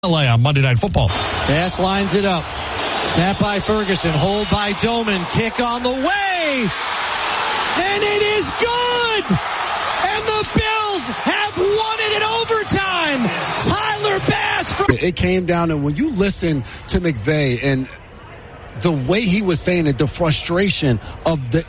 On Monday Night Football. Bass lines it up. Snap by Ferguson. Hold by Doman. Kick on the way. And it is good. And the Bills have won it in overtime. Tyler Bass. It came down to when you listen to McVay and the way he was saying it, the frustration of the